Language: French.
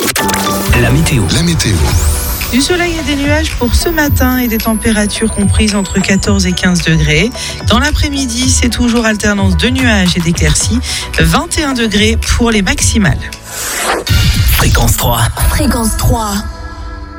La météo. Du soleil et des nuages pour ce matin et des températures comprises entre 14 et 15 degrés. Dans l'après-midi, c'est toujours alternance de nuages et d'éclaircies. 21 degrés pour les maximales. Fréquence 3. Fréquence 3.